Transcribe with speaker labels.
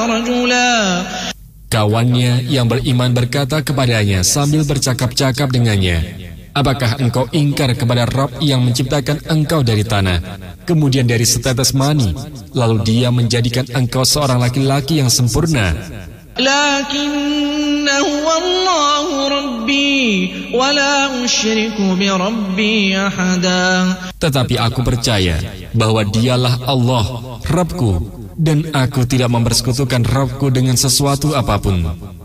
Speaker 1: رجلا.
Speaker 2: Kawannya yang beriman berkata kepadanya sambil bercakap-cakap dengannya, apakah engkau ingkar kepada Rabb yang menciptakan engkau dari tanah, kemudian dari setetes mani, lalu dia menjadikan engkau seorang laki-laki yang sempurna?
Speaker 1: Lakinna huwa Allahu Rabbi wa la usyriku bi Rabbi ahada.
Speaker 2: Tetapi aku percaya bahwa dialah Allah, Rabbku, dan aku tidak mempersekutukan Rabbku dengan sesuatu apapun.